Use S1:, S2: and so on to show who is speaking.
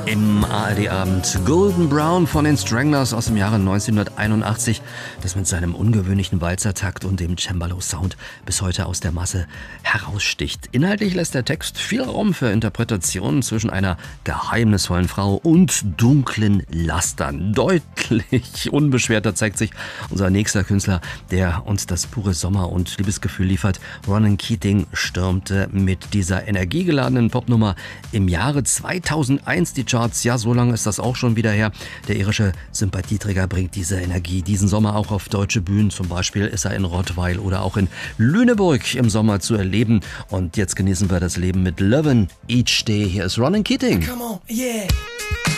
S1: Im ARD-Abend Golden Brown von den Stranglers aus dem Jahre 1981, das mit seinem ungewöhnlichen Walzertakt und dem Cembalo-Sound bis heute aus der Masse heraussticht. Inhaltlich lässt der Text viel Raum für Interpretationen zwischen einer geheimnisvollen Frau und dunklen Lastern. Deutlich unbeschwerter zeigt sich unser nächster Künstler, der uns das pure Sommer- und Liebesgefühl liefert. Ronan Keating stürmte mit dieser energiegeladenen Popnummer im Jahre 2001 die Charts. Ja, so lange ist das auch schon wieder her. Der irische Sympathieträger bringt diese Energie diesen Sommer auch auf deutsche Bühnen. Zum Beispiel ist er in Rottweil oder auch in Lüneburg im Sommer zu erleben. Und jetzt genießen wir das Leben mit Lovin' Each Day. Hier ist Ronan Keating.
S2: Come on, yeah.